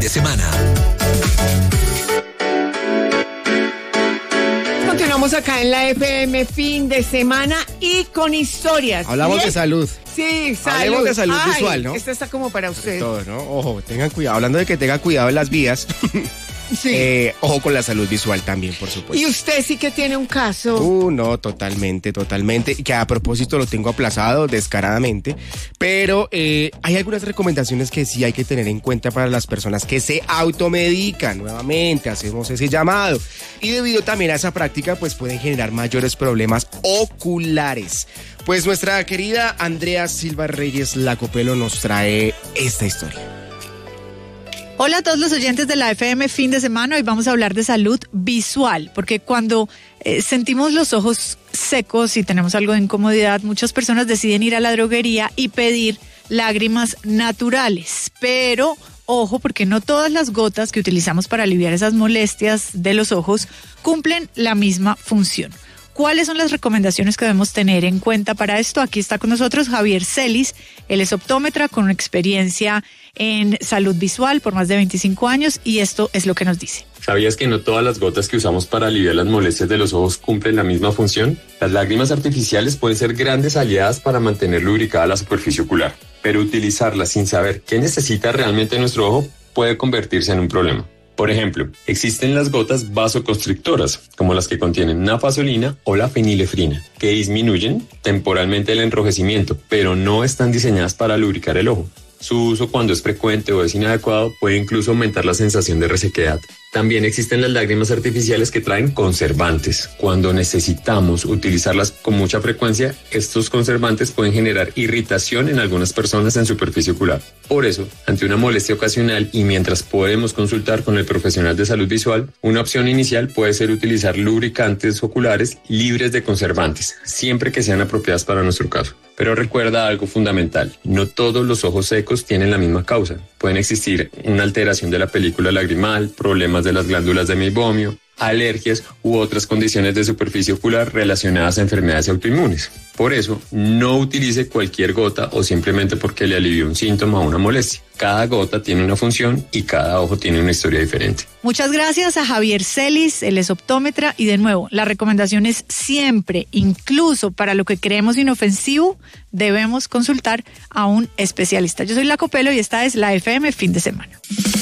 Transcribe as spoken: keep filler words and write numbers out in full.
de semana. Continuamos acá en la F M fin de semana y con historias. Hablamos ¿Bien? de salud. Sí, salud. Hablemos de salud Ay, visual, ¿no? Esta está como para usted. Todo, ¿no? Ojo, tengan cuidado. Hablando de que tengan cuidado en las vías. Sí. Eh, ojo con la salud visual también, por supuesto. Y usted sí que tiene un caso. Uh, no, totalmente, totalmente. Que a propósito lo tengo aplazado descaradamente. Pero eh, hay algunas recomendaciones que sí hay que tener en cuenta para las personas que se automedican. Nuevamente, hacemos ese llamado. Y debido también a esa práctica, pues pueden generar mayores problemas oculares. Pues nuestra querida Andrea Silva Reyes Lacopelo nos trae esta historia. Hola a todos los oyentes de la F M fin de semana. Hoy vamos a hablar de salud visual, porque cuando eh, sentimos los ojos secos y tenemos algo de incomodidad, muchas personas deciden ir a la droguería y pedir lágrimas naturales. Pero ojo, porque no todas las gotas que utilizamos para aliviar esas molestias de los ojos cumplen la misma función. ¿Cuáles son las recomendaciones que debemos tener en cuenta para esto? Aquí está con nosotros Javier Celis, él es optómetra con una experiencia en salud visual por más de veinticinco años y esto es lo que nos dice. ¿Sabías que no todas las gotas que usamos para aliviar las molestias de los ojos cumplen la misma función? Las lágrimas artificiales pueden ser grandes aliadas para mantener lubricada la superficie ocular, pero utilizarlas sin saber qué necesita realmente nuestro ojo puede convertirse en un problema. Por ejemplo, existen las gotas vasoconstrictoras, como las que contienen nafasolina o la fenilefrina, que disminuyen temporalmente el enrojecimiento, pero no están diseñadas para lubricar el ojo. Su uso cuando es frecuente o es inadecuado puede incluso aumentar la sensación de resequedad. También existen las lágrimas artificiales que traen conservantes. Cuando necesitamos utilizarlas con mucha frecuencia, estos conservantes pueden generar irritación en algunas personas en superficie ocular. Por eso, ante una molestia ocasional y mientras podemos consultar con el profesional de salud visual, una opción inicial puede ser utilizar lubricantes oculares libres de conservantes, siempre que sean apropiadas para nuestro caso. Pero recuerda algo fundamental, no todos los ojos secos tienen la misma causa. Pueden existir una alteración de la película lagrimal, problemas de las glándulas de meibomio, alergias u otras condiciones de superficie ocular relacionadas a enfermedades autoinmunes. Por eso, no utilice cualquier gota o simplemente porque le alivió un síntoma o una molestia. Cada gota tiene una función y cada ojo tiene una historia diferente. Muchas gracias a Javier Celis, él es optómetra y de nuevo, la recomendación es siempre, incluso para lo que creemos inofensivo, debemos consultar a un especialista. Yo soy Lacopelo y esta es la F M fin de semana.